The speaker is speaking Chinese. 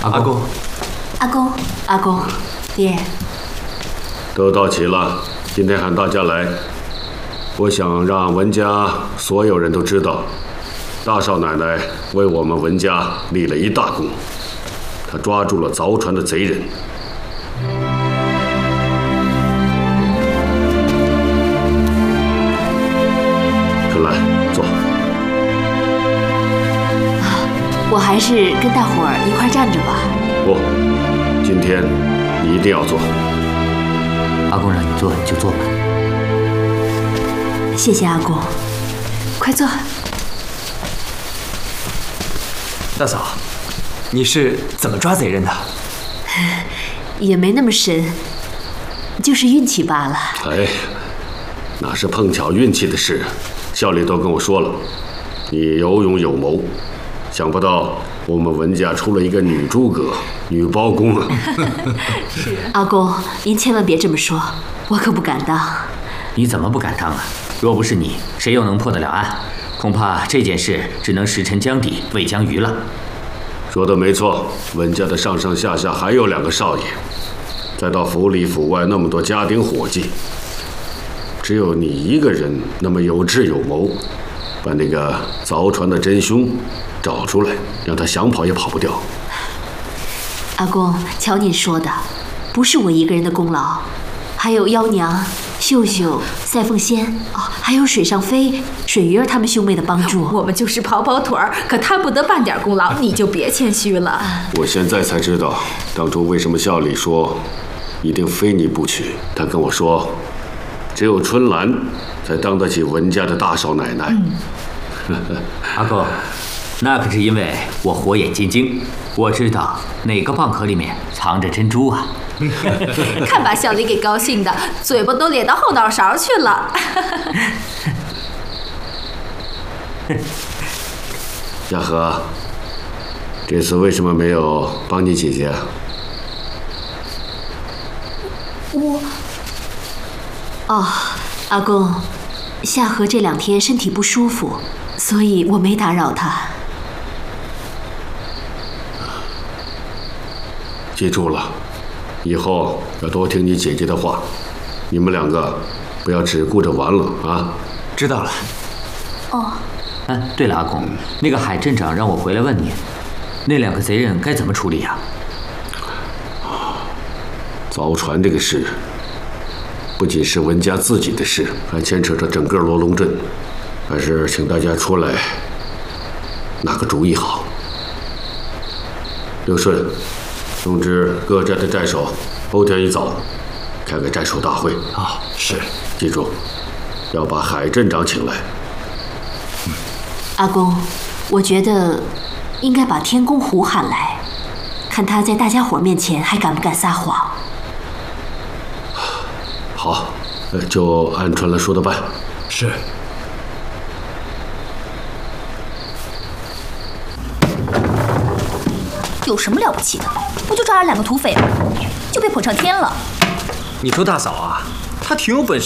阿公， 阿公，阿公，爹， 都到齐了。今天喊大家来，我想让文家所有人都知道，大少奶奶为我们文家立了一大功，她抓住了凿船的贼人。春来，坐。 我还是跟大伙儿一块站着吧。 不，今天你一定要坐。 阿公让你坐，你就坐吧。 谢谢阿公，快坐。 大嫂，你是怎么抓贼人的？ 也没那么深，就是运气罢了。 哎，哪是碰巧运气的事？校里都跟我说了，你有勇有谋，想不到我们文家出了一个女诸葛、女包公啊！ 是阿公，您千万别这么说，我可不敢当。 你怎么不敢当啊？若不是你，谁又能破得了案？恐怕这件事只能石沉江底，未将鱼了。 说的没错，文家的上上下下还有2个少爷，再到府里府外那么多家丁伙计，只有你一个人那么有智有谋，把那个凿船的真凶找出来，让他想跑也跑不掉。 阿公，瞧您说的，不是我一个人的功劳，还有幺娘、秀秀、赛凤仙哦，还有水上飞、水鱼儿他们兄妹的帮助。 我们就是跑跑腿儿，可他不得半点功劳，你就别谦虚了。 我现在才知道，当初为什么校里说一定非你不娶。他跟我说，只有春兰才当得起文家的大少奶奶。 阿公，那可是因为我火眼金睛，我知道哪个蚌壳里面藏着珍珠啊。 看把小李给高兴的，嘴巴都咧到后脑勺去了。 夏荷，这次为什么没有帮你姐姐？ 哦，阿公，夏荷这2天身体不舒服，所以我没打扰她。 记住了，以后要多听你姐姐的话，你们2个不要只顾着玩了啊！ 知道了。 哦。 对了，阿公，那个海镇长让我回来问你，那2个贼人该怎么处理啊？ 凿船这个事，不仅是文家自己的事，还牵扯着整个罗龙镇，还是请大家出来拿个主意好。刘顺，通知各寨的寨首，后天一早开个寨首大会。 啊，是。 记住，要把海镇长请来。 阿公，我觉得应该把天宫虎喊来，看他在大家伙面前还敢不敢撒谎。 好，就按春兰说的办。 是。 有什么了不起的？不就抓了2个土匪，就被捧上天了？ 你说大嫂啊，她挺有本事。